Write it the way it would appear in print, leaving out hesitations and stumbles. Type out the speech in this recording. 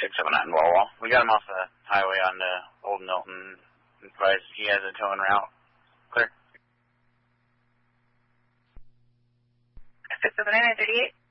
679 Wall. We got him off the highway on Old Milton. Advised he has a towing route. Clear. 679 38.